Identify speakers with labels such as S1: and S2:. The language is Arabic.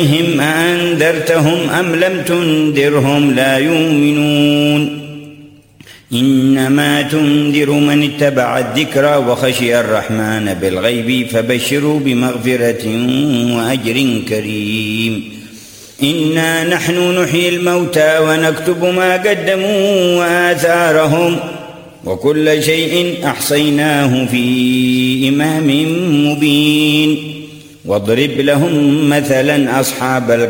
S1: هم أنذرتهم أم لم تنذرهم لا يؤمنون إنما تنذر من اتبع الذكر وخشي الرحمن بالغيب فبشروا بمغفرة وأجر كريم إنا نحن نحيي الموتى ونكتب ما قدموا وآثارهم وكل شيء أحصيناه في إمام مبين واضرب لهم مثلا أصحاب